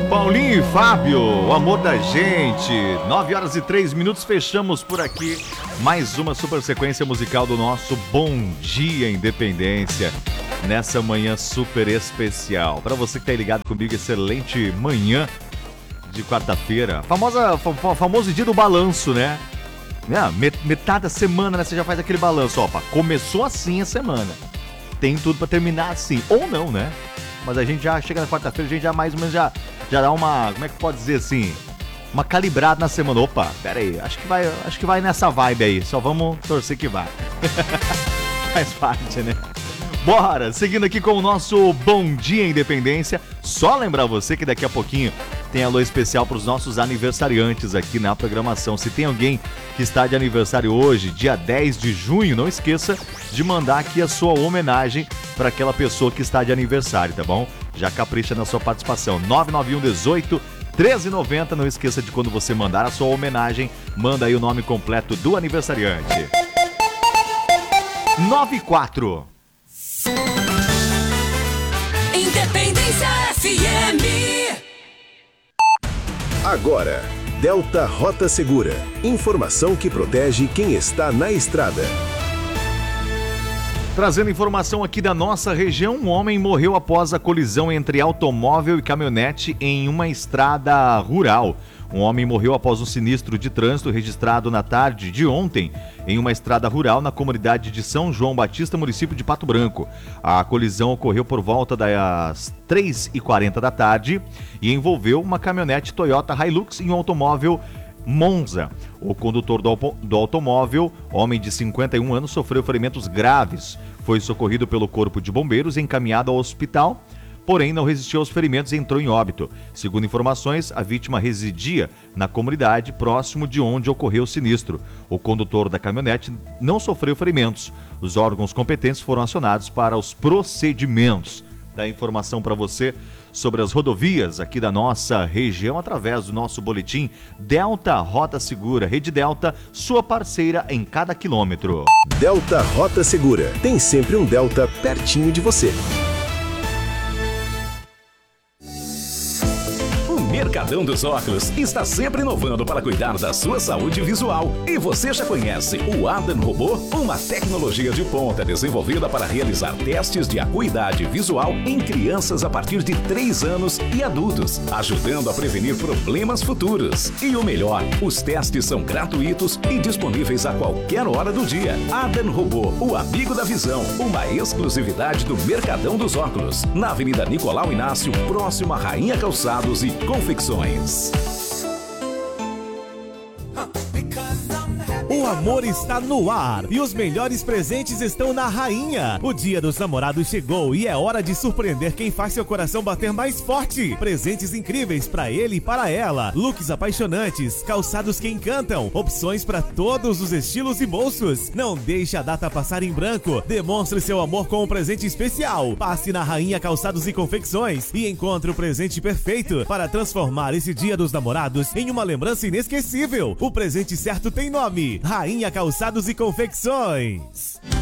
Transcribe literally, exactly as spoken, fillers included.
Paulinho e Fábio, o amor da gente. nove horas e três minutos, fechamos por aqui mais uma super sequência musical do nosso Bom Dia Independência. Nessa manhã super especial. Para você que tá ligado comigo, excelente manhã de quarta-feira. Famosa, fa- famoso dia do balanço, né? É, metade da semana, né? Você já faz aquele balanço. Opa, começou assim a semana. Tem tudo para terminar assim. Ou não, né? Mas a gente já chega na quarta-feira, a gente já mais ou menos já, já dá uma, como é que pode dizer assim, uma calibrada na semana. Opa, pera aí, acho que vai, acho que vai nessa vibe aí, só vamos torcer que vai. Faz parte, né? Bora, seguindo aqui com o nosso Bom Dia Independência, só lembrar você que daqui a pouquinho tem alô especial para os nossos aniversariantes aqui na programação. Se tem alguém que está de aniversário hoje, dia dez de junho, não esqueça de mandar aqui a sua homenagem para aquela pessoa que está de aniversário, tá bom? Já capricha na sua participação. nove nove um dezoito treze noventa. Não esqueça de, quando você mandar a sua homenagem, manda aí o nome completo do aniversariante. nove quatro. Independência F M. Agora, Delta Rota Segura. Informação que protege quem está na estrada. Trazendo informação aqui da nossa região, um homem morreu após a colisão entre automóvel e caminhonete em uma estrada rural. Um homem morreu após um sinistro de trânsito registrado na tarde de ontem em uma estrada rural na comunidade de São João Batista, município de Pato Branco. A colisão ocorreu por volta das três e quarenta da tarde e envolveu uma caminhonete Toyota Hilux e um automóvel Monza. O condutor do, do automóvel, homem de cinquenta e um anos, sofreu ferimentos graves. Foi socorrido pelo corpo de bombeiros e encaminhado ao hospital, porém não resistiu aos ferimentos e entrou em óbito. Segundo informações, a vítima residia na comunidade próximo de onde ocorreu o sinistro. O condutor da caminhonete não sofreu ferimentos. Os órgãos competentes foram acionados para os procedimentos. Dá informação para você sobre as rodovias aqui da nossa região através do nosso boletim Delta Rota Segura. Rede Delta, sua parceira em cada quilômetro. Delta Rota Segura. Tem sempre um Delta pertinho de você. Mercadão dos Óculos está sempre inovando para cuidar da sua saúde visual. E você já conhece o Adam Robô, uma tecnologia de ponta desenvolvida para realizar testes de acuidade visual em crianças a partir de três anos e adultos, ajudando a prevenir problemas futuros. E o melhor, os testes são gratuitos e disponíveis a qualquer hora do dia. Adam Robô, o amigo da visão, uma exclusividade do Mercadão dos Óculos, na Avenida Nicolau Inácio, próximo à Rainha Calçados e Confecções. O amor está no ar e os melhores presentes estão na Rainha. O Dia dos Namorados chegou e é hora de surpreender quem faz seu coração bater mais forte. Presentes incríveis para ele e para ela. Looks apaixonantes, calçados que encantam, opções para todos os estilos e bolsos. Não deixe a data passar em branco. Demonstre seu amor com um presente especial. Passe na Rainha Calçados e Confecções e encontre o presente perfeito para transformar esse Dia dos Namorados em uma lembrança inesquecível. O presente certo tem nome: Rainha Calçados e Confecções.